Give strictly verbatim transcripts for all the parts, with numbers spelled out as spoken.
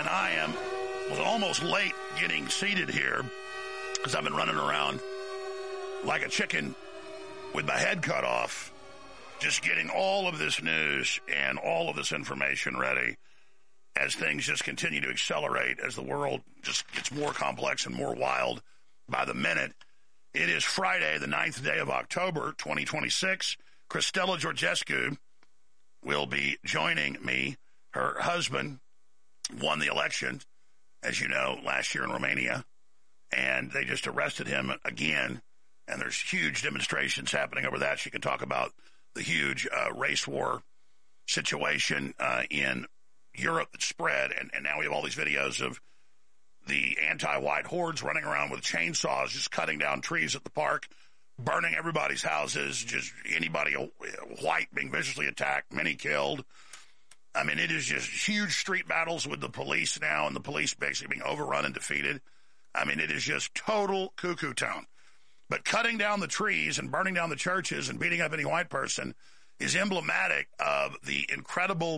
and I am was almost late getting seated here because I've been running around like a chicken with my head cut off, just getting all of this news and all of this information ready as things just continue to accelerate, as the world just gets more complex and more wild by the minute. It is Friday, the ninth day of October, twenty twenty-six. Cristela Georgescu will be joining me. Her husband won the election, as you know, last year in Romania, and they just arrested him again, and there's huge demonstrations happening over that. She can talk about the huge uh, race war situation uh, in Europe that spread, and, and now we have all these videos of the anti-white hordes running around with chainsaws, just cutting down trees at the park, burning everybody's houses, just anybody white being viciously attacked, many killed. I mean, it is just huge street battles with the police now, and the police basically being overrun and defeated. I mean, it is just total cuckoo town. But cutting down the trees and burning down the churches and beating up any white person is emblematic of the incredible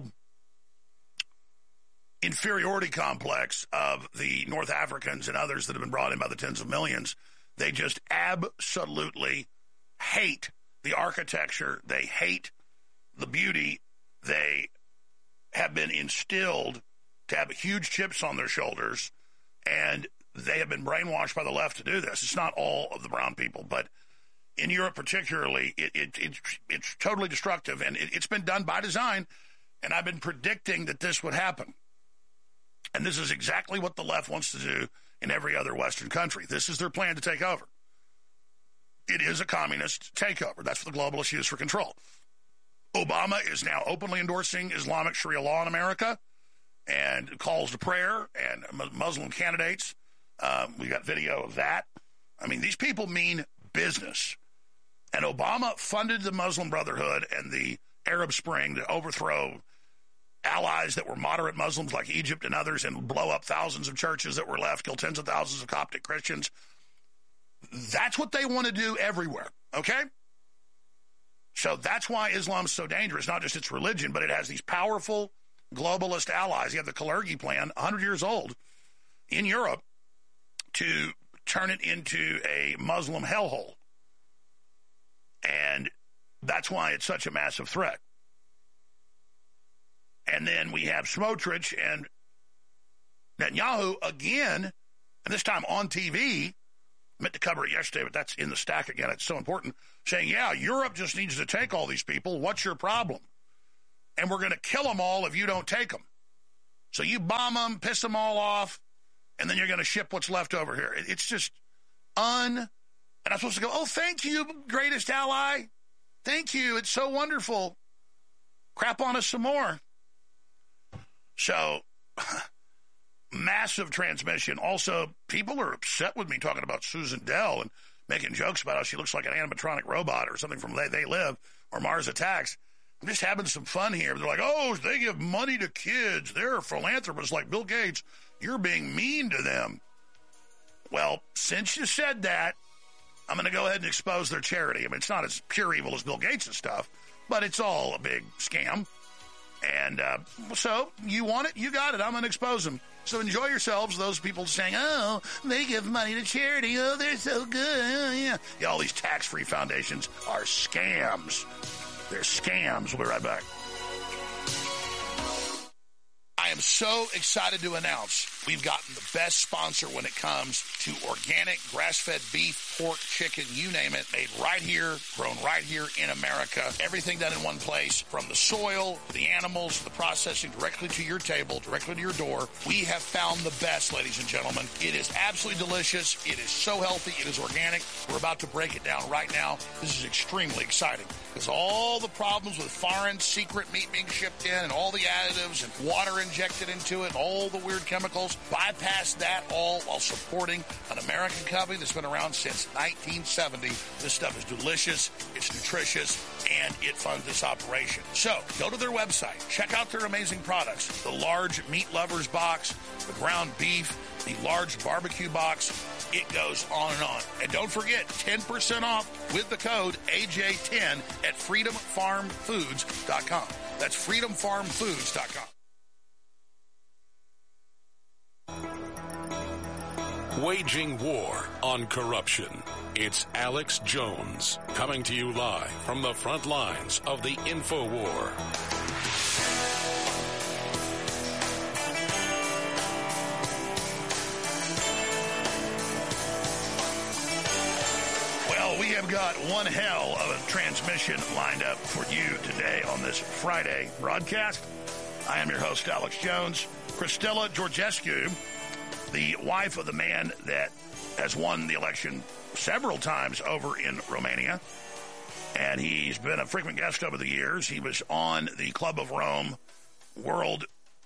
inferiority complex of the North Africans and others that have been brought in by the tens of millions. They just absolutely hate the architecture. They hate the beauty. They have been instilled to have huge chips on their shoulders, and they have been brainwashed by the left to do this. It's not all of the brown people, but in Europe particularly, it, it, it, it's totally destructive, and it, it's been done by design, and I've been predicting that this would happen. And this is exactly what the left wants to do in every other Western country. This is their plan to take over. It is a communist takeover. That's what the globalists use for control. Obama is now openly endorsing Islamic Sharia law in America and calls to prayer and Muslim candidates. Um, we got video of that. I mean, these people mean business. And Obama funded the Muslim Brotherhood and the Arab Spring to overthrow allies that were moderate Muslims like Egypt and others and blow up thousands of churches that were left, kill tens of thousands of Coptic Christians. That's what they want to do everywhere, okay? So that's why Islam's so dangerous, not just its religion, but it has these powerful globalist allies. You have the Kalergi plan, one hundred years old, in Europe, to turn it into a Muslim hellhole. And that's why it's such a massive threat. And then we have Smotrich and Netanyahu again, and this time on T V. I meant to cover it yesterday, but that's in the stack again. It's so important. Saying, yeah, Europe just needs to take all these people. What's your problem? And we're going to kill them all if you don't take them. So you bomb them, piss them all off, and then you're going to ship what's left over here. It's just un... And I'm supposed to go, oh, thank you, greatest ally. Thank you. It's so wonderful. Crap on us some more. So... massive transmission. Also, people are upset with me talking about Susan Dell and making jokes about how she looks like an animatronic robot or something from They, they Live or Mars Attacks. I'm just having some fun here. They're like, oh, they give money to kids. They're philanthropists like Bill Gates. You're being mean to them. Well, since you said that, I'm going to go ahead and expose their charity. I mean, it's not as pure evil as Bill Gates' stuff, but it's all a big scam. And uh, so you want it, you got it. I'm going to expose them. So enjoy yourselves, those people saying, oh, they give money to charity. Oh, they're so good. Oh, yeah. yeah. All these tax-free foundations are scams. They're scams. We'll be right back. I am so excited to announce we've gotten the best sponsor when it comes to organic, grass-fed beef, pork, chicken, you name it, made right here, grown right here in America. Everything done in one place, from the soil, the animals, the processing, directly to your table, directly to your door. We have found the best, ladies and gentlemen. It is absolutely delicious. It is so healthy. It is organic. We're about to break it down right now. This is extremely exciting because all the problems with foreign secret meat being shipped in and all the additives and water injected into it and all the weird chemicals, bypass that all while supporting an American company that's been around since nineteen seventy. This stuff is delicious, it's nutritious, and it funds this operation. So, go to their website, check out their amazing products. The large meat lovers box, the ground beef, the large barbecue box. It goes on and on. And don't forget, ten percent off with the code A J ten at freedom farm foods dot com. That's freedom farm foods dot com. Waging war on corruption. It's Alex Jones, coming to you live from the front lines of the info war. Well, we have got one hell of a transmission lined up for you today on this Friday broadcast. I am your host, Alex Jones. Cristela Georgescu, the wife of the man that has won the election several times over in Romania, and he's been a frequent guest over the years. He was on the Club of Rome World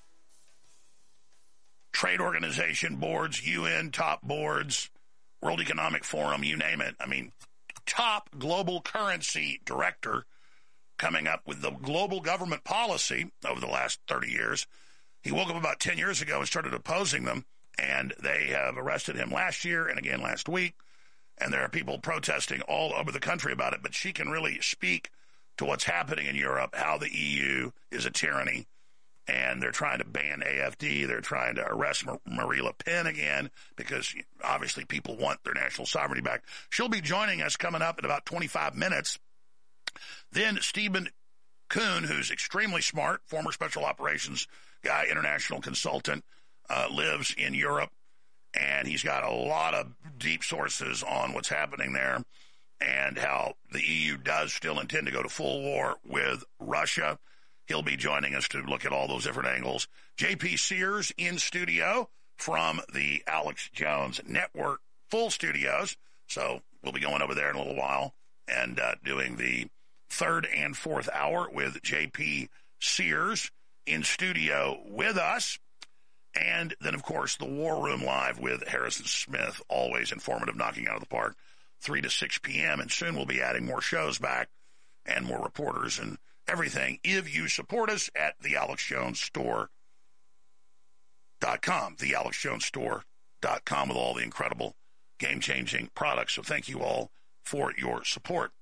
Trade Organization boards, U N top boards, World Economic Forum, you name it. I mean, top global currency director, coming up with the global government policy over the last thirty years. He woke up about ten years ago and started opposing them, and they have arrested him last year and again last week, and there are people protesting all over the country about it, but she can really speak to what's happening in Europe, how the E U is a tyranny, and they're trying to ban A F D, they're trying to arrest Mar- Marie Le Pen again, because obviously people want their national sovereignty back. She'll be joining us coming up in about twenty-five minutes. Then Stephen Kuhn, who's extremely smart, former special operations guy, international consultant, uh, lives in Europe, and he's got a lot of deep sources on what's happening there and how the E U does still intend to go to full war with Russia. He'll be joining us to look at all those different angles. J P Sears in studio from the Alex Jones Network full studios, so we'll be going over there in a little while and uh, doing the third and fourth hour with J P Sears in studio with us. And then, of course, the War Room Live with Harrison Smith, always informative, knocking out of the park, three to six p.m. And soon we'll be adding more shows back and more reporters and everything if you support us at the alex jones store dot com, the alex jones store dot com, with all the incredible game-changing products. So thank you all for your support.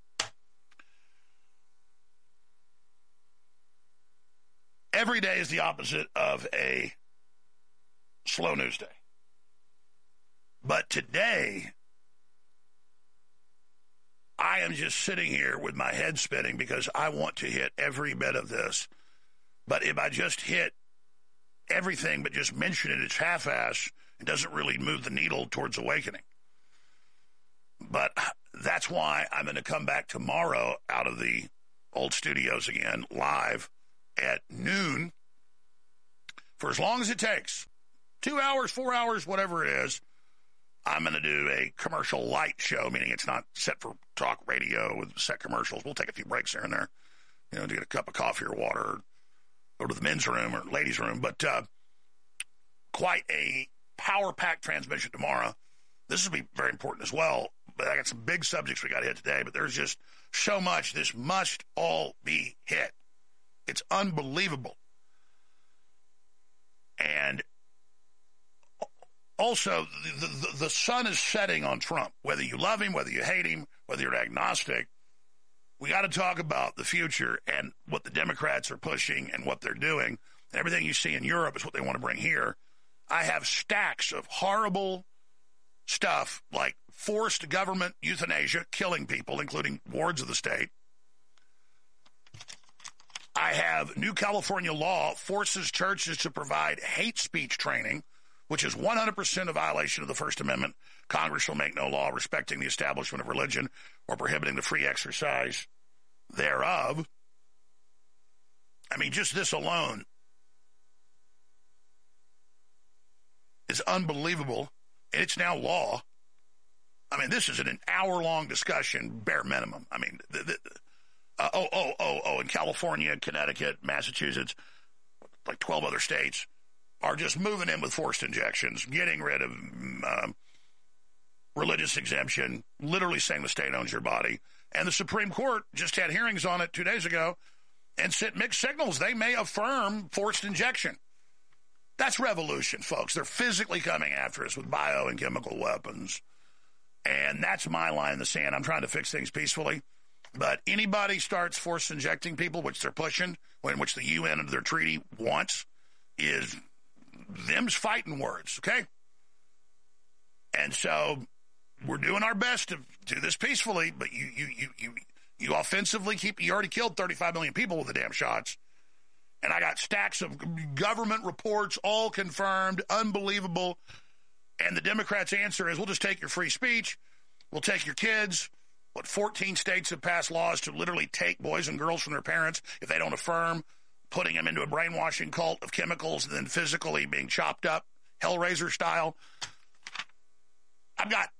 Every day is the opposite of a slow news day. But today, I am just sitting here with my head spinning because I want to hit every bit of this. But if I just hit everything but just mention it, it's half-ass. It doesn't really move the needle towards awakening. But that's why I'm going to come back tomorrow out of the old studios again, live at noon, for as long as it takes. Two hours, four hours, whatever it is. I'm going to do a commercial light show, meaning it's not set for talk radio with set commercials. We'll take a few breaks here and there, you know, to get a cup of coffee or water, or go to the men's room or ladies' room. But uh, quite a power-packed transmission tomorrow. This will be very important as well. But I got some big subjects we got to hit today, but there's just so much. This must all be hit. It's unbelievable. And also, the, the, the sun is setting on Trump. Whether you love him, whether you hate him, whether you're agnostic, we got to talk about the future and what the Democrats are pushing and what they're doing. And everything you see in Europe is what they want to bring here. I have stacks of horrible stuff like forced government euthanasia, killing people, including wards of the state. I have new California law forces churches to provide hate speech training, which is one hundred percent a violation of the First Amendment. Congress shall make no law respecting the establishment of religion or prohibiting the free exercise thereof. I mean, just this alone is unbelievable. And it's now law. I mean, this is an hour-long discussion, bare minimum. I mean, the, the, uh, oh, oh, oh, oh, in California, Connecticut, Massachusetts, like twelve other states, are just moving in with forced injections, getting rid of um, religious exemption, literally saying the state owns your body. And the Supreme Court just had hearings on it two days ago and sent mixed signals. They may affirm forced injection. That's revolution, folks. They're physically coming after us with bio and chemical weapons. And that's my line in the sand. I'm trying to fix things peacefully. But anybody starts force injecting people, which they're pushing, when which the U N under their treaty wants, is them's fighting words, okay? And so we're doing our best to do this peacefully, but you you you you you offensively keep, you already killed thirty-five million people with the damn shots. And I got stacks of government reports, all confirmed, unbelievable. And the Democrats' answer is, we'll just take your free speech. We'll take your kids. What, fourteen states have passed laws to literally take boys and girls from their parents if they don't affirm, putting them into a brainwashing cult of chemicals and then physically being chopped up, Hellraiser style. I've got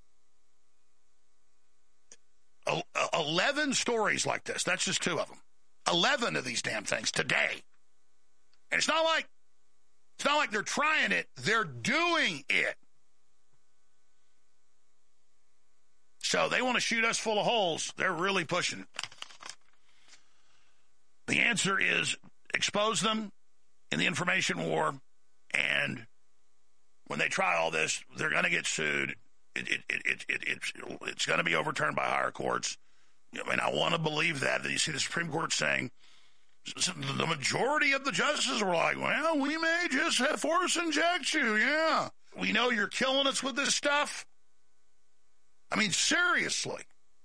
eleven stories like this. That's just two of them. eleven of these damn things today. And it's not like it's not like they're trying it, they're doing it. So they want to shoot us full of holes. They're really pushing it. The answer is expose them in the information war, and when they try all this, they're going to get sued. It, it, it, it, it, it's, it's going to be overturned by higher courts. I mean, I want to believe that. You see the Supreme Court saying the majority of the justices were like, well, we may just have force inject you. Yeah. We know you're killing us with this stuff. I mean, seriously.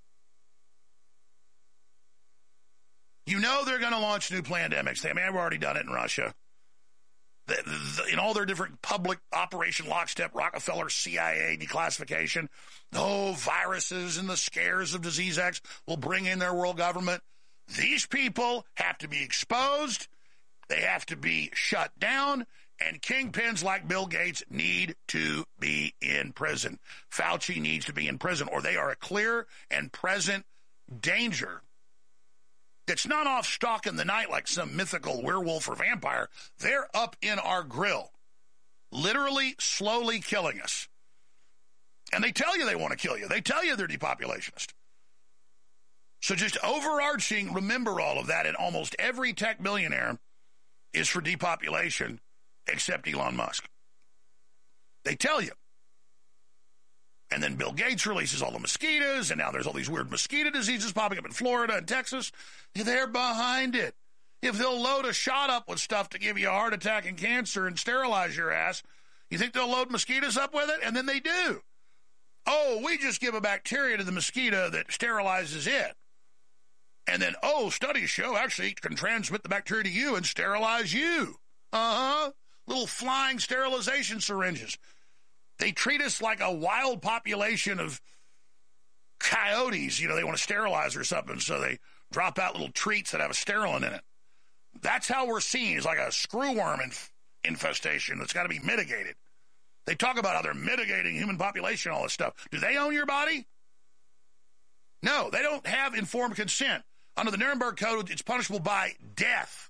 You know they're going to launch new pandemics. They may have already done it in Russia. The, the, in all their different public Operation Lockstep, Rockefeller, C I A declassification, oh, viruses and the scares of Disease X will bring in their world government. These people have to be exposed. They have to be shut down. And kingpins like Bill Gates need to be in prison. Fauci needs to be in prison, or they are a clear and present danger. It's not off stalk in the night like some mythical werewolf or vampire. They're up in our grill, literally slowly killing us. And they tell you they want to kill you. They tell you they're depopulationist. So just overarching, remember all of that, and almost every tech billionaire is for depopulation except Elon Musk. They tell you. And then Bill Gates releases all the mosquitoes, and now there's all these weird mosquito diseases popping up in Florida and Texas. They're behind it. If they'll load a shot up with stuff to give you a heart attack and cancer and sterilize your ass, you think they'll load mosquitoes up with it? And then they do. Oh, we just give a bacteria to the mosquito that sterilizes it. And then, oh, studies show actually it can transmit the bacteria to you and sterilize you. Uh-huh. Little flying sterilization syringes. They treat us like a wild population of coyotes. You know, they want to sterilize or something, so they drop out little treats that have a sterilant in it. That's how we're seen. It's like a screwworm inf- infestation that's got to be mitigated. They talk about how they're mitigating human population, all this stuff. Do they own your body? No, they don't have informed consent. Under the Nuremberg Code, it's punishable by death.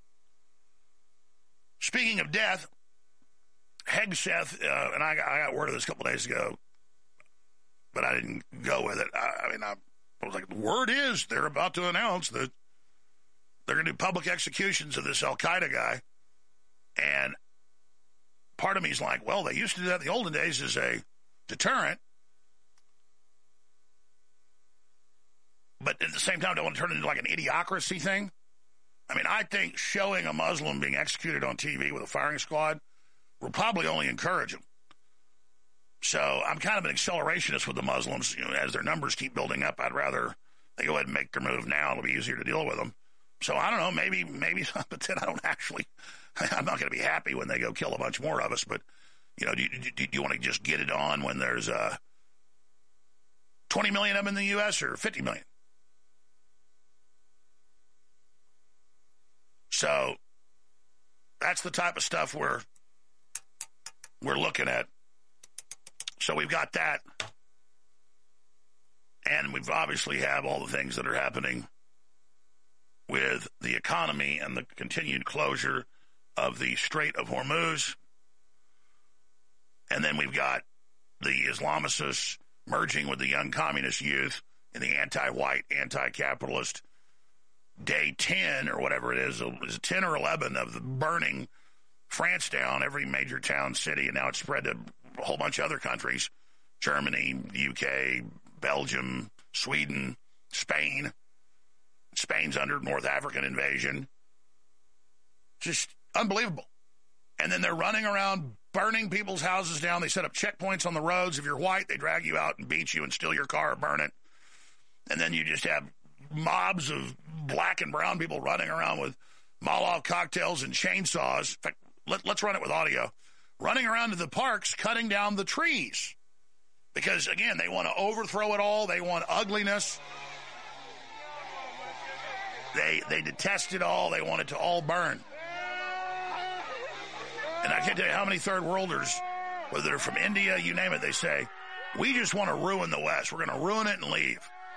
Speaking of death, Hegseth, uh, and I got, I got word of this a couple days ago, but I didn't go with it. I, I mean, I, I was like, the word is they're about to announce that they're going to do public executions of this Al-Qaeda guy. And part of me is like, well, they used to do that in the olden days as a deterrent. But at the same time, don't want to turn it into like an idiocracy thing. I mean, I think showing a Muslim being executed on T V with a firing squad will probably only encourage them. So I'm kind of an accelerationist with the Muslims. You know, as their numbers keep building up, I'd rather they go ahead and make their move now. It'll be easier to deal with them. So I don't know, maybe, maybe, but then I don't actually, I'm not going to be happy when they go kill a bunch more of us. But, you know, do, do, do you want to just get it on when there's uh, twenty million of them in the U S or fifty million? So that's the type of stuff we're we're looking at. So we've got that. And we've obviously have all the things that are happening with the economy and the continued closure of the Strait of Hormuz. And then we've got the Islamicists merging with the young communist youth in the anti-white, anti-capitalist day ten or whatever it is, is ten or eleven of the burning France down, every major town, city, and now it's spread to a whole bunch of other countries, Germany, U K, Belgium, Sweden, Spain. Spain's under North African invasion. Just unbelievable. And then they're running around burning people's houses down. They set up checkpoints on the roads. If you're white, they drag you out and beat you and steal your car or burn it. And then you just have mobs of black and brown people running around with Molotov cocktails and chainsaws. In fact, let, let's run it with audio. Running around to the parks, cutting down the trees. Because, again, they want to overthrow it all. They want ugliness. They, they detest it all. They want it to all burn. And I can't tell you how many third worlders, whether they're from India, you name it, they say, we just want to ruin the West. We're going to ruin it and leave.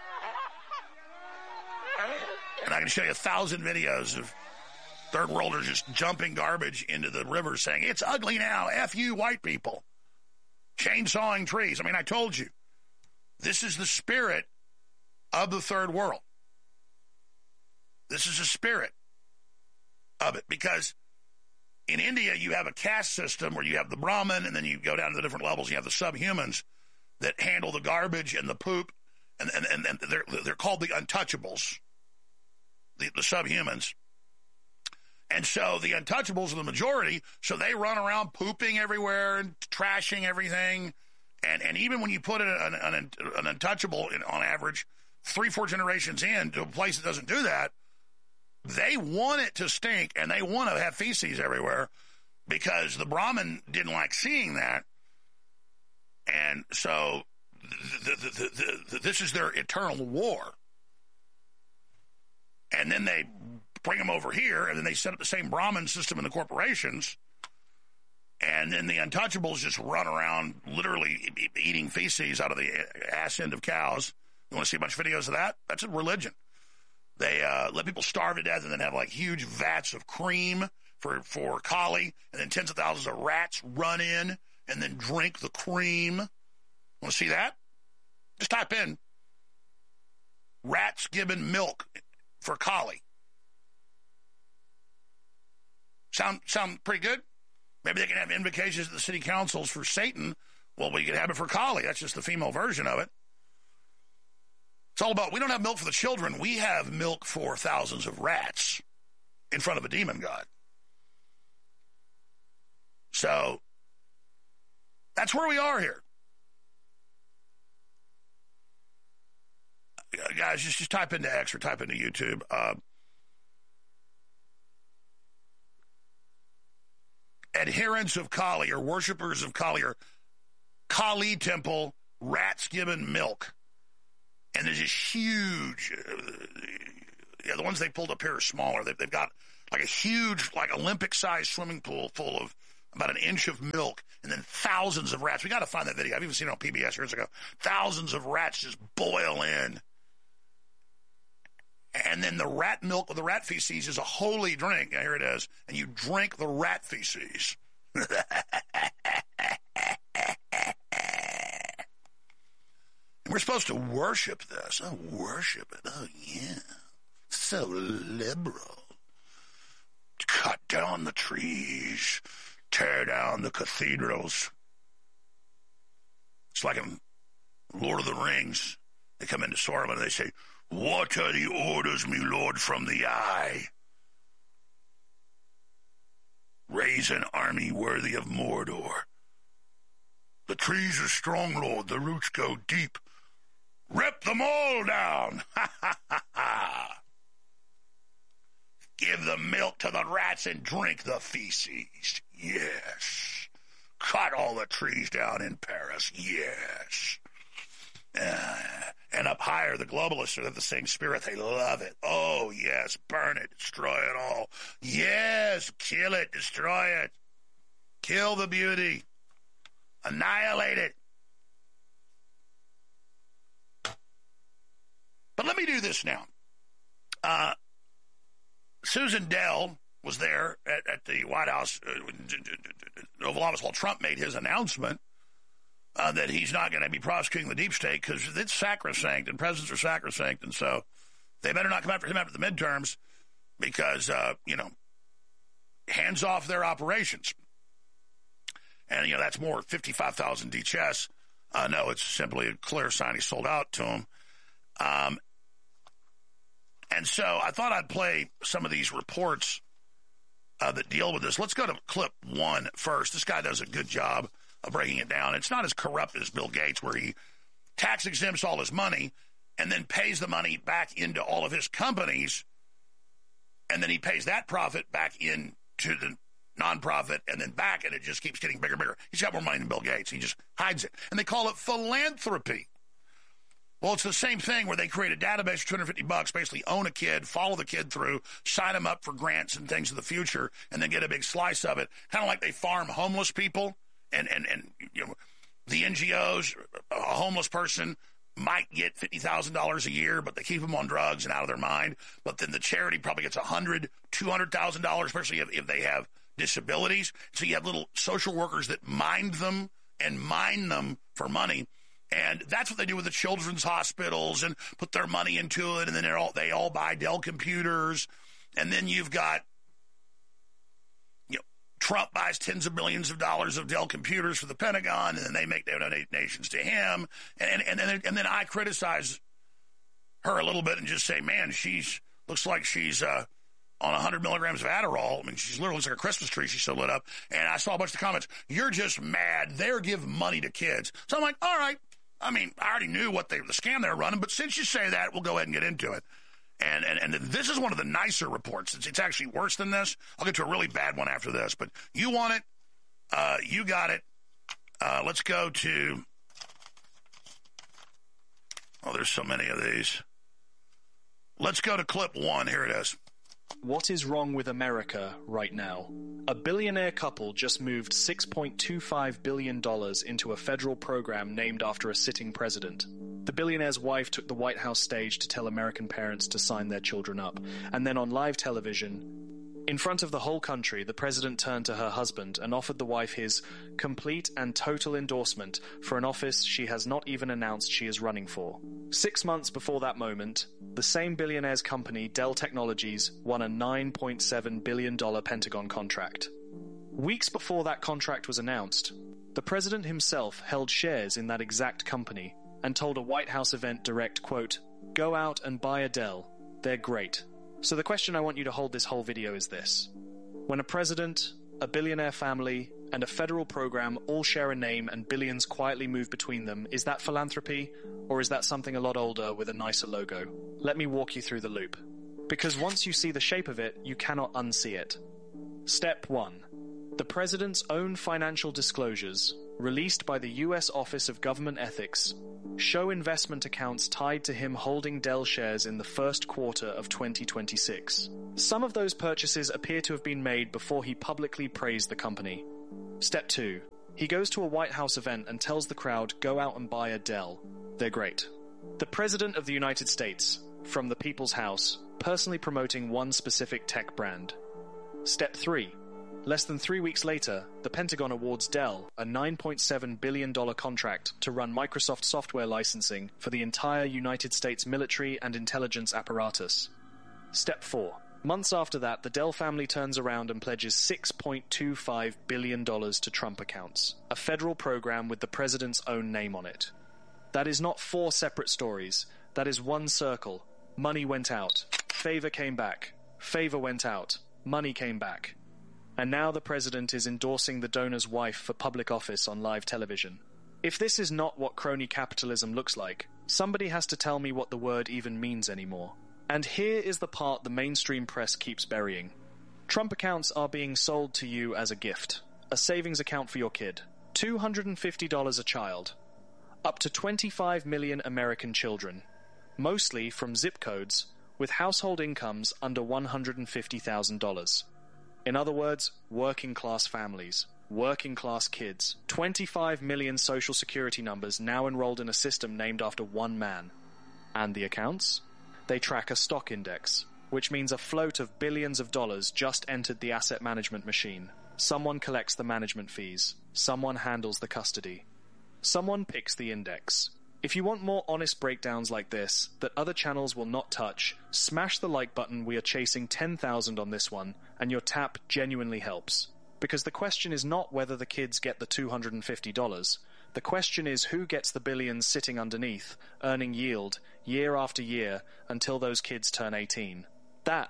And I can show you a thousand videos of third worlders just jumping garbage into the river saying, it's ugly now, F you white people. Chainsawing trees. I mean, I told you, this is the spirit of the third world. This is the spirit of it, because in India, you have a caste system where you have the Brahmin, and then you go down to the different levels. You have the subhumans that handle the garbage and the poop, and, and, and, and they're, they're called the untouchables, the, the subhumans. And so the untouchables are the majority, so they run around pooping everywhere and trashing everything. And, and even when you put an, an, an untouchable, in, on average, three, four generations in to a place that doesn't do that, they want it to stink, and they want to have feces everywhere because the Brahmin didn't like seeing that. And so the, the, the, the, the, this is their eternal war. And then they bring them over here, and then they set up the same Brahmin system in the corporations, and then the untouchables just run around literally eating feces out of the ass end of cows. You want to see a bunch of videos of that? That's a religion. They uh, let people starve to death and then have like huge vats of cream for, for Kali, and then tens of thousands of rats run in and then drink the cream. Want to see that? Just type in rats given milk for Kali. Sound sound pretty good? Maybe they can have invocations at the city councils for Satan. Well, we can have it for Kali. That's just the female version of it. It's all about, we don't have milk for the children. We have milk for thousands of rats in front of a demon god. So that's where we are here. Guys, just, just type into X or type into YouTube. Uh, adherents of Kali or worshipers of Kali or Kali temple, rats given milk. And there's this huge, uh, yeah, the ones they pulled up here are smaller. They've, they've got like a huge, like Olympic-sized swimming pool full of about an inch of milk, and then thousands of rats. We got to find that video. I've even seen it on P B S years ago. Thousands of rats just boil in. And then the rat milk or the rat feces is a holy drink. Yeah, here it is. And you drink the rat feces. We're supposed to worship this. Oh, worship it. Oh, yeah. So liberal. Cut down the trees. Tear down the cathedrals. It's like in Lord of the Rings. They come into Sauron and they say, what are the orders, me lord, from the eye? Raise an army worthy of Mordor. The trees are strong, lord. The roots go deep. Rip them all down. Ha, ha, ha, ha. Give the milk to the rats and drink the feces. Yes. Cut all the trees down in Paris. Yes. Uh, and up higher, the globalists are the same spirit. They love it. Oh, yes. Burn it. Destroy it all. Yes. Kill it. Destroy it. Kill the beauty. Annihilate it. But let me do this now. Uh, Susan Dell was there at, at the White House, uh, Oval Office, while Trump made his announcement uh, that he's not going to be prosecuting the deep state because it's sacrosanct and presidents are sacrosanct. And so they better not come after him after the midterms because, uh, you know, hands off their operations. And, you know, that's more fifty-five thousand D chess. Uh, no, it's simply a clear sign he sold out to him. Um, and so I thought I'd play some of these reports uh, that deal with this. Let's go to clip one first. This guy does a good job of breaking it down. It's not as corrupt as Bill Gates, where he tax exempts all his money and then pays the money back into all of his companies, and then he pays that profit back into the nonprofit and then back, and it just keeps getting bigger and bigger. He's got more money than Bill Gates. He just hides it. And they call it philanthropy. Well, it's the same thing where they create a database for two hundred fifty bucks, basically own a kid, follow the kid through, sign them up for grants and things in the future, and then get a big slice of it. Kind of like they farm homeless people, and, and, and you know, the N G Os, a homeless person might get fifty thousand dollars a year, but they keep them on drugs and out of their mind. But then the charity probably gets one hundred thousand dollars, two hundred thousand dollars, especially if, if they have disabilities. So you have little social workers that mind them and mine them for money. And that's what they do with the children's hospitals and put their money into it. And then they're all, they all buy Dell computers. And then you've got, you know, Trump buys tens of millions of dollars of Dell computers for the Pentagon, and then they make their donations to him. And, and, and, then, and then I criticize her a little bit and just say, man, she's looks like she's uh, on one hundred milligrams of Adderall. I mean, she literally looks like a Christmas tree. She's so lit up. And I saw a bunch of comments. You're just mad. They're giving money to kids. So I'm like, all right. I mean, I already knew what they, the scam they were running, but since you say that, we'll go ahead and get into it. And and, and this is one of the nicer reports. It's, it's actually worse than this. I'll get to a really bad one after this. But you want it. Uh, you got it. Uh, let's go to... Oh, there's so many of these. Let's go to clip one. Here it is. What is wrong with America right now? A billionaire couple just moved six point two five billion dollars into a federal program named after a sitting president. The billionaire's wife took the White House stage to tell American parents to sign their children up. And then on live television, in front of the whole country, the president turned to her husband and offered the wife his complete and total endorsement for an office she has not even announced she is running for. Six months before that moment, the same billionaire's company, Dell Technologies, won a nine point seven billion dollars Pentagon contract. Weeks before that contract was announced, the president himself held shares in that exact company and told a White House event direct, quote, "Go out and buy a Dell. They're great." So the question I want you to hold this whole video is this. When a president, a billionaire family, and a federal program all share a name and billions quietly move between them, is that philanthropy, or is that something a lot older with a nicer logo? Let me walk you through the loop. Because once you see the shape of it, you cannot unsee it. Step one. The president's own financial disclosures, released by the U S Office of Government Ethics, show investment accounts tied to him holding Dell shares in the first quarter of twenty twenty-six. Some of those purchases appear to have been made before he publicly praised the company. Step two. He goes to a White House event and tells the crowd, go out and buy a Dell. They're great. The President of the United States, from the People's House, personally promoting one specific tech brand. Step three. Less than three weeks later, the Pentagon awards Dell a nine point seven billion dollars contract to run Microsoft software licensing for the entire United States military and intelligence apparatus. Step four. Months after that, the Dell family turns around and pledges six point two five billion dollars to Trump accounts, a federal program with the president's own name on it. That is not four separate stories. That is one circle. Money went out. Favor came back. Favor went out. Money came back. And now the president is endorsing the donor's wife for public office on live television. If this is not what crony capitalism looks like, somebody has to tell me what the word even means anymore. And here is the part the mainstream press keeps burying. Trump accounts are being sold to you as a gift. A savings account for your kid. two hundred fifty dollars a child. Up to twenty-five million American children. Mostly from zip codes with household incomes under one hundred fifty thousand dollars. In other words, working-class families, working-class kids. twenty-five million social security numbers now enrolled in a system named after one man. And the accounts? They track a stock index, which means a float of billions of dollars just entered the asset management machine. Someone collects the management fees. Someone handles the custody. Someone picks the index. If you want more honest breakdowns like this, that other channels will not touch, smash the like button. We are chasing ten thousand on this one, and your tap genuinely helps. Because the question is not whether the kids get the two hundred fifty dollars. The question is who gets the billions sitting underneath, earning yield, year after year, until those kids turn eighteen. That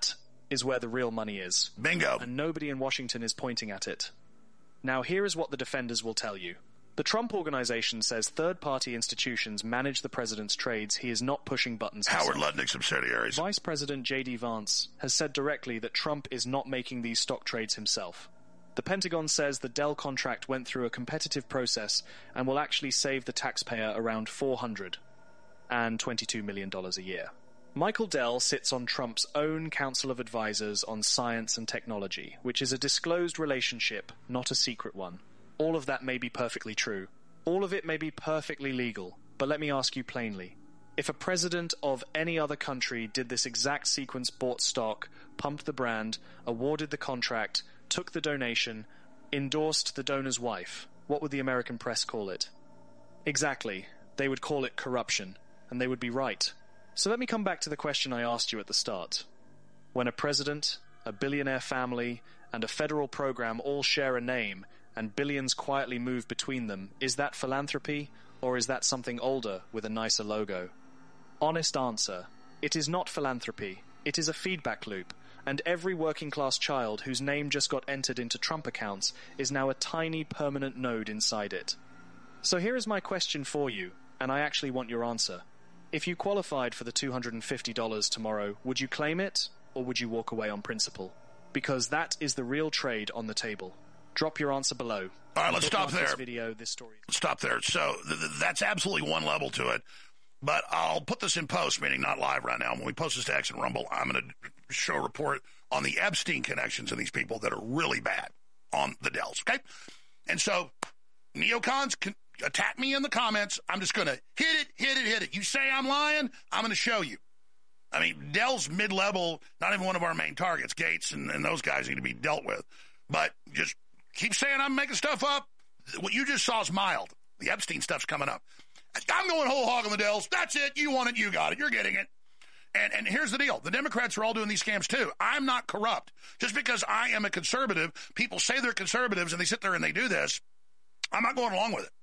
is where the real money is. Bingo. And nobody in Washington is pointing at it. Now, here is what the defenders will tell you. The Trump Organization says third-party institutions manage the president's trades. He is not pushing buttons himself. Howard Lutnick subsidiaries. Vice President J D Vance has said directly that Trump is not making these stock trades himself. The Pentagon says the Dell contract went through a competitive process and will actually save the taxpayer around four hundred twenty-two million dollars a year. Michael Dell sits on Trump's own Council of Advisors on Science and Technology, which is a disclosed relationship, not a secret one. All of that may be perfectly true. All of it may be perfectly legal. But let me ask you plainly. If a president of any other country did this exact sequence, bought stock, pumped the brand, awarded the contract, took the donation, endorsed the donor's wife, what would the American press call it? Exactly. They would call it corruption. And they would be right. So let me come back to the question I asked you at the start. When a president, a billionaire family, and a federal program all share a name, and billions quietly move between them, is that philanthropy, or is that something older with a nicer logo? Honest answer. It is not philanthropy. It is a feedback loop, and every working-class child whose name just got entered into Trump accounts is now a tiny permanent node inside it. So here is my question for you, and I actually want your answer. If you qualified for the two hundred fifty dollars tomorrow, would you claim it, or would you walk away on principle? Because that is the real trade on the table. Drop your answer below. All right, let's stop there. This video, this story. Stop there. So th- th- that's absolutely one level to it. But I'll put this in post, meaning not live right now. When we post this to X and Rumble, I'm going to show a report on the Epstein connections of these people that are really bad on the Dells, okay? And so neocons can attack me in the comments. I'm just going to hit it, hit it, hit it. You say I'm lying, I'm going to show you. I mean, Dell's mid-level, not even one of our main targets. Gates and, and those guys need to be dealt with. But just keep saying I'm making stuff up. What you just saw is mild. The Epstein stuff's coming up. I'm going whole hog on the Dells. That's it. You want it. You got it. You're getting it. And and here's the deal. The Democrats are all doing these scams, too. I'm not corrupt. Just because I am a conservative, people say they're conservatives, and they sit there and they do this, I'm not going along with it.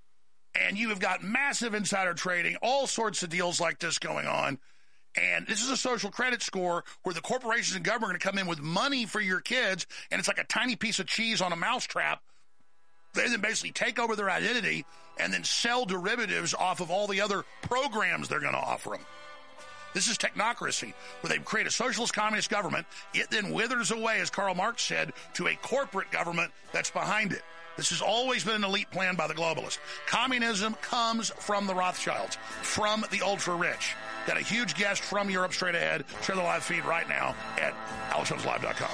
And you have got massive insider trading, all sorts of deals like this going on. And this is a social credit score where the corporations and government are going to come in with money for your kids, and it's like a tiny piece of cheese on a mousetrap. They then basically take over their identity and then sell derivatives off of all the other programs they're going to offer them. This is technocracy, where they create a socialist communist government. It then withers away, as Karl Marx said, to a corporate government that's behind it. This has always been an elite plan by the globalists. Communism comes from the Rothschilds, from the ultra-rich. Got a huge guest from Europe straight ahead. Share the live feed right now at alex jones live dot com.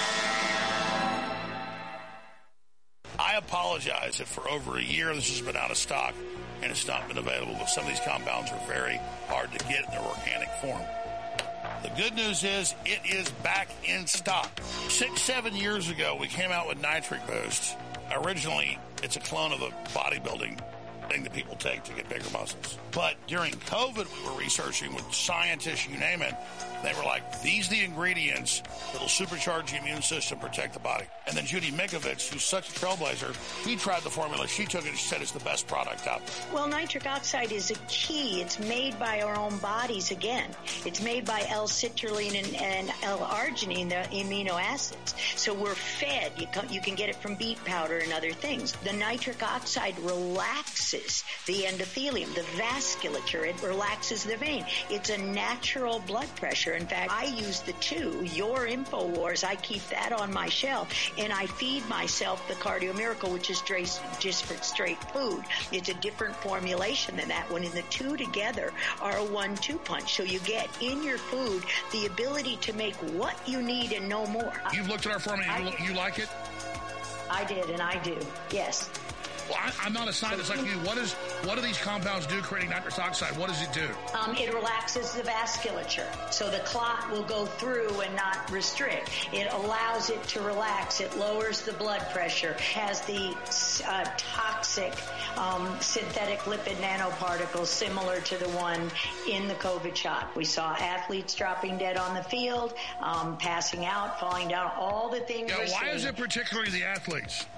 I apologize if for over a year this has been out of stock and it's not been available, but some of these compounds are very hard to get in their organic form. The good news is it is back in stock. Six, seven years ago, we came out with Nitric Boost. Originally, it's a clone of a bodybuilding thing that people take to get bigger muscles. But during COVID, we were researching with scientists, you name it. They were like, these are the ingredients that'll supercharge the immune system, protect the body. And then Judy Mikovits, who's such a trailblazer, she tried the formula. She took it and she said it's the best product out there. Well, nitric oxide is a key. It's made by our own bodies again. It's made by L-citrulline and, and L-arginine, the amino acids. So we're fed. You can, you can get it from beet powder and other things. The nitric oxide relaxes the endothelium, the vasculature. It relaxes the vein. It's a natural blood pressure. In fact, I use the two, your InfoWars, I keep that on my shelf, and I feed myself the Cardio Miracle, which is just for straight food. It's a different formulation than that one, and the two together are a one two punch. So you get in your food the ability to make what you need and no more. You've looked at our formula. You, you like it? I did, and I do, yes. Well, I, I'm not a scientist like you. What is what do these compounds do creating nitrous oxide? What does it do? Um, it relaxes the vasculature. So the clot will go through and not restrict. It allows it to relax. It lowers the blood pressure. Has the uh, toxic um, synthetic lipid nanoparticles similar to the one in the COVID shot. We saw athletes dropping dead on the field, um, passing out, falling down, all the things. Yeah, we're why seeing. is it particularly the athletes?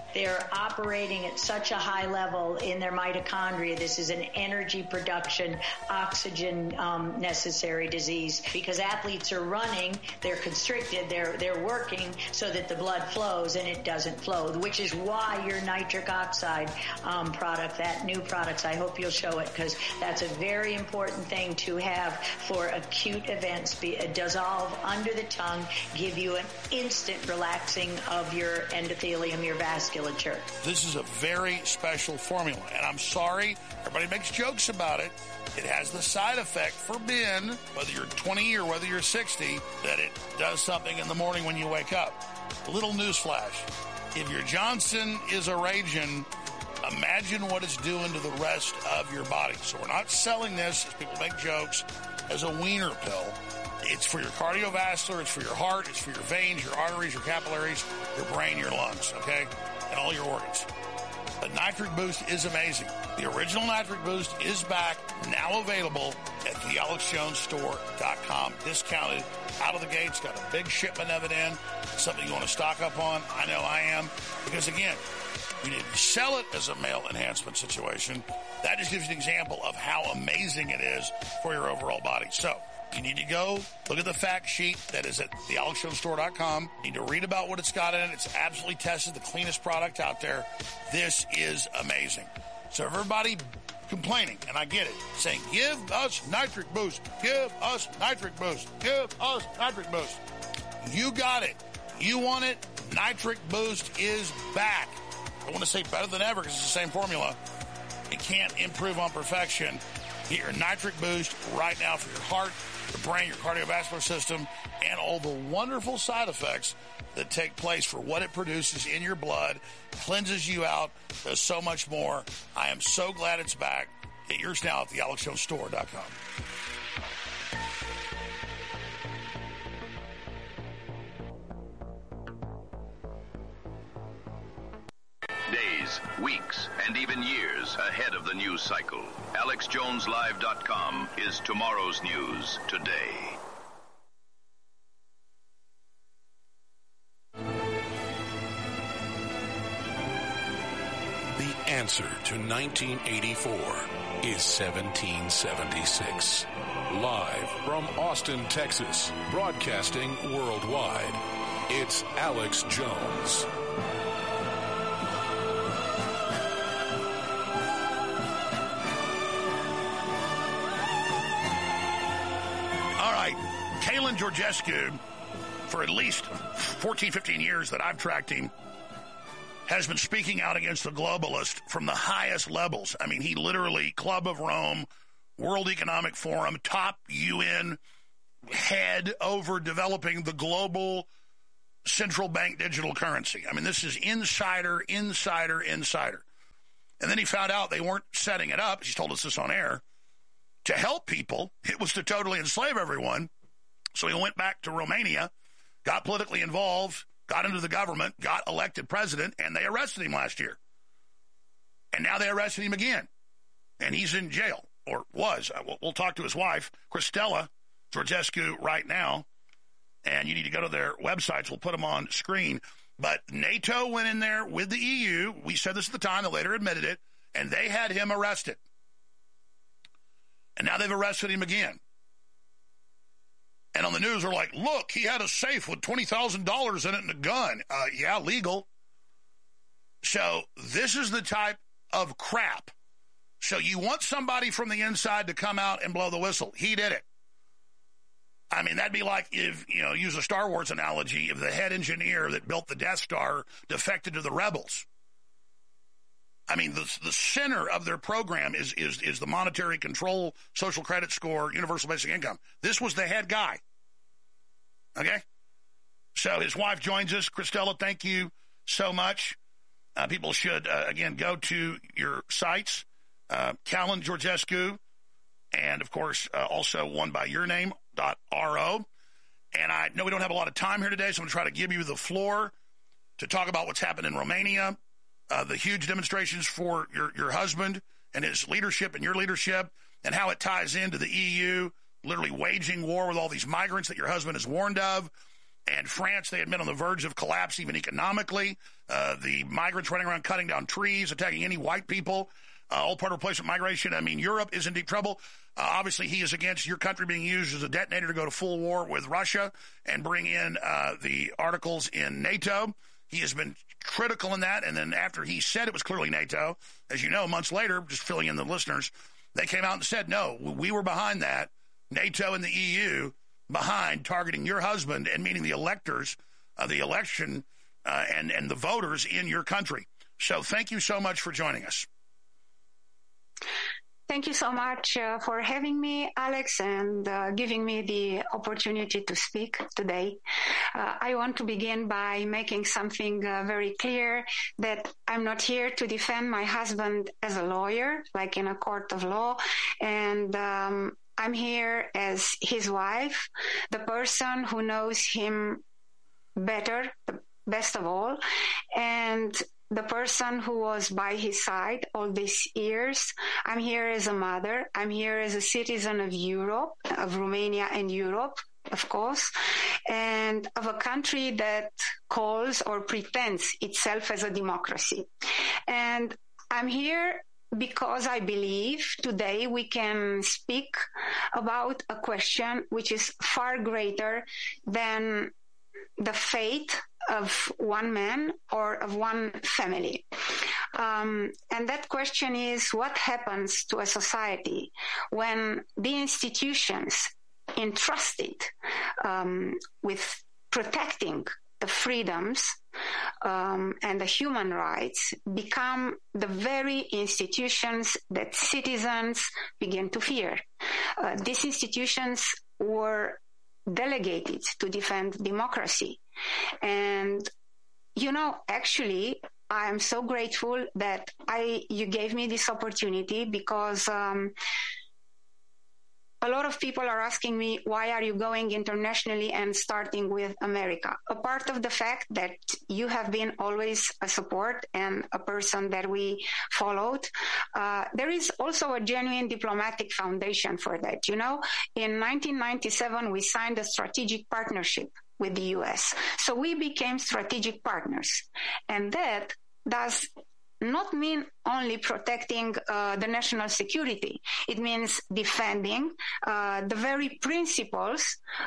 They're operating at such a high level in their mitochondria. This is an energy production, oxygen um, necessary disease because athletes are running, they're constricted, they're they're working so that the blood flows and it doesn't flow, which is why your nitric oxide um, product, that new products, I hope you'll show it because that's a very important thing to have for acute events. Be, uh, dissolve under the tongue, give you an instant relaxing of your endothelium, your vasculature. This is a very special formula, and I'm sorry, everybody makes jokes about it. It has the side effect for men, whether you're twenty or whether you're sixty, that it does something in the morning when you wake up. A little newsflash. If your Johnson is a raging, imagine what it's doing to the rest of your body. So we're not selling this, as people make jokes, as a wiener pill. It's for your cardiovascular, it's for your heart, it's for your veins, your arteries, your capillaries, your brain, your lungs, okay? And all your organs. But Nitric Boost is amazing. The original Nitric Boost is back, now available at the alex jones store dot com. Discounted out of the gates, got a big shipment of it in. Something you want to stock up on. I know I am. Because again, you need to sell it as a male enhancement situation. That just gives you an example of how amazing it is for your overall body. So, you need to go look at the fact sheet that is at the alex jones store dot com. You need to read about what it's got in it. It's absolutely tested, the cleanest product out there. This is amazing. So everybody complaining, and I get it, saying, give us Nitric Boost, give us Nitric Boost, give us Nitric Boost. You got it. You want it. Nitric Boost is back. I want to say better than ever because it's the same formula. It can't improve on perfection. Get your Nitric Boost right now for your heart, your brain, your cardiovascular system, and all the wonderful side effects that take place for what it produces in your blood, cleanses you out, does so much more. I am so glad it's back. Get yours now at the alex jones store dot com. Days, weeks, and even years ahead of the news cycle. alex jones live dot com is tomorrow's news today. The answer to nineteen eighty-four is seventeen seventy-six. Live from Austin, Texas, broadcasting worldwide, it's Alex Jones. All right, Kalin Georgescu, for at least fourteen, fifteen years that I've tracked him, has been speaking out against the globalist from the highest levels. I mean, he literally, Club of Rome, World Economic Forum, top U N head over developing the global central bank digital currency. I mean, this is insider, insider, insider. And then he found out they weren't setting it up, she told us this on air, to help people. It was to totally enslave everyone. So he went back to Romania, got politically involved, got into the government, got elected president, and they arrested him last year. And now they arrested him again. And he's in jail, or was. We'll talk to his wife, Cristela Georgescu, right now. And you need to go to their websites. We'll put them on screen. But NATO went in there with the E U. We said this at the time. They later admitted it. And they had him arrested. And now they've arrested him again. And on the news, they're like, look, he had a safe with twenty thousand dollars in it and a gun. Uh, yeah, legal. So this is the type of crap. So you want somebody from the inside to come out and blow the whistle. He did it. I mean, that'd be like if, you know, use a Star Wars analogy, if the head engineer that built the Death Star defected to the rebels. I mean, the, the center of their program is, is, is the monetary control, social credit score, universal basic income. This was the head guy. Okay? So his wife joins us. Cristela, thank you so much. Uh, people should, uh, again, go to your sites, uh, Kalin Georgescu, and, of course, uh, also one by your name, dot ro. And I know we don't have a lot of time here today, so I'm going to try to give you the floor to talk about what's happened in Romania, uh, the huge demonstrations for your, your husband and his leadership and your leadership, and how it ties into the E U literally waging war with all these migrants that your husband is warned of, And France, they had been on the verge of collapse even economically. Uh, the migrants running around cutting down trees, attacking any white people, uh, all part of replacement migration. I mean, Europe is in deep trouble. Uh, obviously, he is against your country being used as a detonator to go to full war with Russia and bring in uh, the articles in NATO. He has been critical in that. And then after he said it was clearly NATO, as you know, months later, just filling in the listeners, they came out and said, no, we were behind that. NATO and the E U behind targeting your husband and meaning the electors of the election uh, and, and the voters in your country. So thank you so much for joining us. Thank you so much uh, for having me, Alex, and uh, giving me the opportunity to speak today. Uh, I want to begin by making something uh, very clear, that I'm not here to defend my husband as a lawyer, like in a court of law, and um, I'm here as his wife, the person who knows him better, the best of all, and the person who was by his side all these years. I'm here as a mother. I'm here as a citizen of Europe, of Romania and Europe, of course, and of a country that calls or pretends itself as a democracy. And I'm here because I believe today we can speak about a question which is far greater than the fate of one man or of one family. Um, and that question is, what happens to a society when the institutions entrusted um, with protecting the freedoms um, and the human rights become the very institutions that citizens begin to fear? Uh, these institutions were delegated to defend democracy. And, you know, actually, I'm so grateful that I you gave me this opportunity, because um, a lot of people are asking me, why are you going internationally and starting with America? A part of the fact that you have been always a support and a person that we followed. Uh, there is also a genuine diplomatic foundation for that. You know, in nineteen ninety-seven, we signed a strategic partnership with the U S. So we became strategic partners. And that does not mean only protecting uh, the national security. It means defending uh, the very principles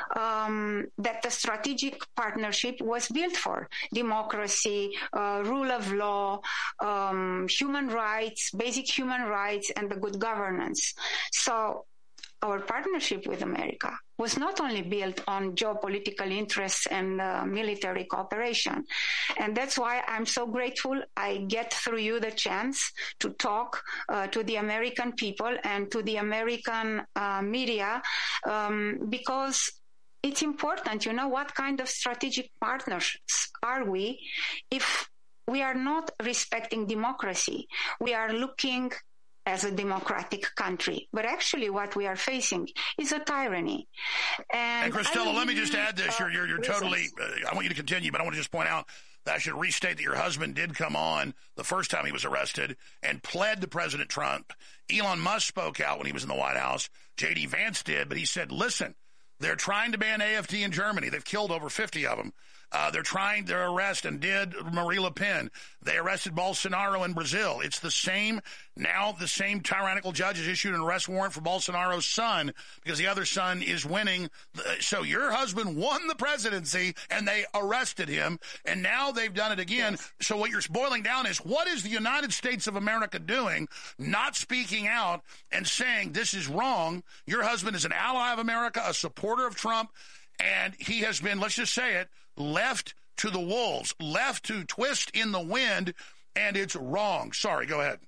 um, that the strategic partnership was built for: democracy, uh, rule of law, um, human rights, basic human rights, and the good governance. So our partnership with America was not only built on geopolitical interests and uh, military cooperation. And that's why I'm so grateful I get through you the chance to talk uh, to the American people and to the American uh, media, um, because it's important. You know, what kind of strategic partners are we if we are not respecting democracy? We are looking as a democratic country. But actually what we are facing is a tyranny. And, and Cristela, let me just add this. You're, you're, you're totally, uh, I want you to continue, but I want to just point out that I should restate that your husband did come on the first time he was arrested and pled to President Trump. Elon Musk spoke out when he was in the White House. J D Vance did, but he said, listen, they're trying to ban A F D in Germany. They've killed over fifty of them. Uh, they're trying to arrest and did Marie Le Pen. They arrested Bolsonaro in Brazil. It's the same, now the same tyrannical judge has issued an arrest warrant for Bolsonaro's son because the other son is winning. So your husband won the presidency and they arrested him, and now they've done it again. Yes. So what you're boiling down is, what is the United States of America doing, not speaking out and saying this is wrong? Your husband is an ally of America, a supporter of Trump, and he has been, let's just say it, left to the wolves, left to twist in the wind, and it's wrong. Sorry, go ahead.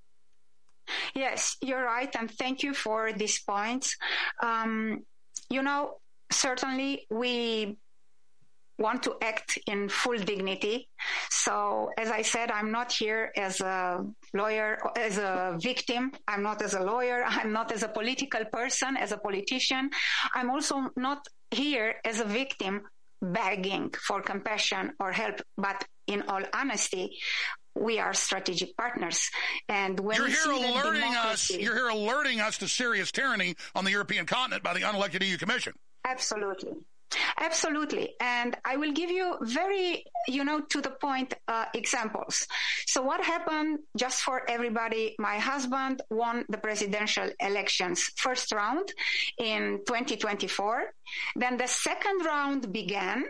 Yes, you're right, and thank you for these points. Um, you know, certainly we want to act in full dignity. So, as I said, I'm not here as a lawyer, as a victim. I'm not as a lawyer. I'm not as a political person, as a politician. I'm also not here as a victim begging for compassion or help, but in all honesty, we are strategic partners. And when you're we here see alerting democracy, us, you're here alerting us to serious tyranny on the European continent by the unelected E U Commission. Absolutely. Absolutely. And I will give you very, you know, to the point uh, examples. So what happened, just for everybody, my husband won the presidential elections first round in twenty twenty-four. Then the second round began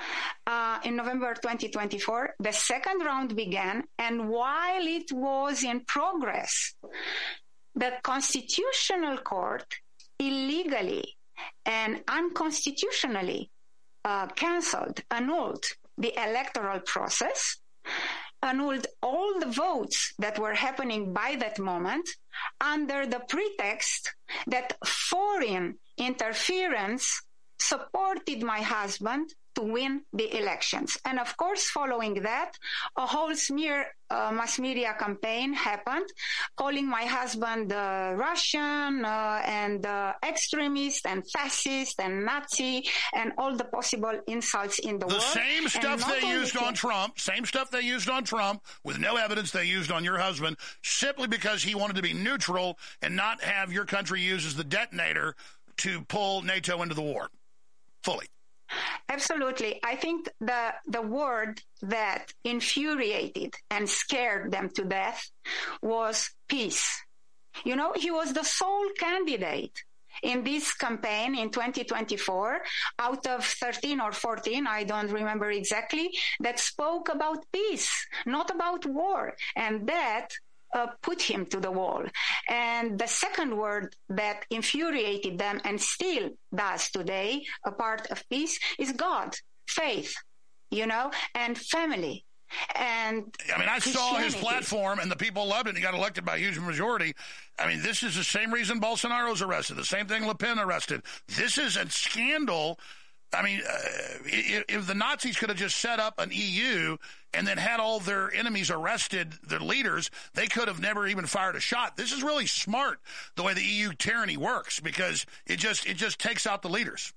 uh, in November twenty twenty-four. The second round began. And while it was in progress, the Constitutional Court illegally and unconstitutionally uh, canceled, annulled the electoral process, annulled all the votes that were happening by that moment under the pretext that foreign interference supported my husband to win the elections. And of course, following that, a whole smear uh, mass media campaign happened, calling my husband uh, Russian uh, and uh, extremist and fascist and Nazi and all the possible insults in the, the world. The same stuff they used on Trump, same stuff they used on Trump with no evidence they used on your husband, simply because he wanted to be neutral and not have your country used as the detonator to pull NATO into the war fully. Absolutely. I think the the word that infuriated and scared them to death was peace. You know, he was the sole candidate in this campaign in twenty twenty-four out of thirteen or fourteen, I don't remember exactly, that spoke about peace, not about war. And that Uh, put him to the wall. And the second word that infuriated them and still does today, a part of peace, is God, faith, you know, and family. And I mean, I saw his platform and the people loved it and he got elected by a huge majority. I mean, this is the same reason Bolsonaro's arrested, the same thing Le Pen arrested. This is a scandal. I mean, uh, if, if the Nazis could have just set up an E U and then had all their enemies arrested, their leaders, they could have never even fired a shot. This is really smart, the way the E U tyranny works, because it just it just takes out the leaders.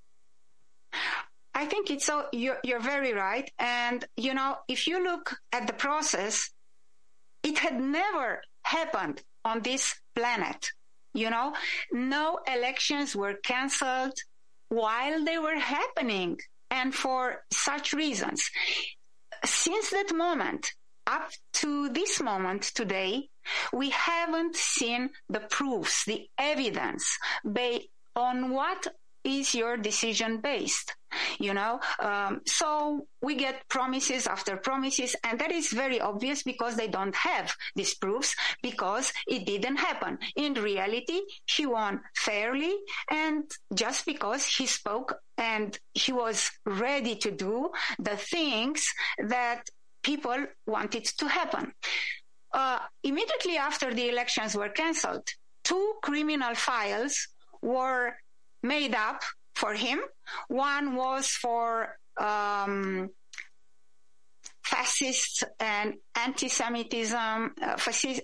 I think it's so. You're, you're very right. And, you know, if you look at the process, it had never happened on this planet. You know, no elections were canceled while they were happening, and for such reasons. Since that moment, up to this moment today, we haven't seen the proofs, the evidence ba- on what is your decision based, you know? Um, so we get promises after promises, and that is very obvious because they don't have these proofs, because it didn't happen. In reality, he won fairly, and just because he spoke and he was ready to do the things that people wanted to happen. Uh, immediately after the elections were canceled, two criminal files were made up for him. One was for um, fascist and anti-Semitism, uh, fascist,